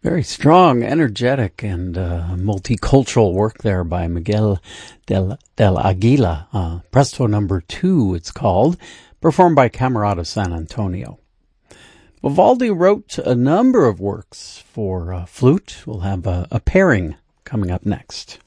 Very strong, energetic, and multicultural work there by Miguel del Aguila. Presto number 2, it's called, performed by Camerata San Antonio. Vivaldi wrote a number of works for flute. We'll have a pairing coming up next.